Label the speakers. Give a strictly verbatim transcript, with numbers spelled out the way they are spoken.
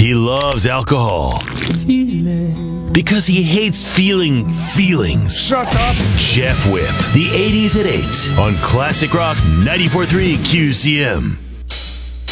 Speaker 1: He loves alcohol because he hates feeling feelings.
Speaker 2: Shut up.
Speaker 1: Jeff Whip, the eighties at eight on Classic Rock ninety-four point three Q C M.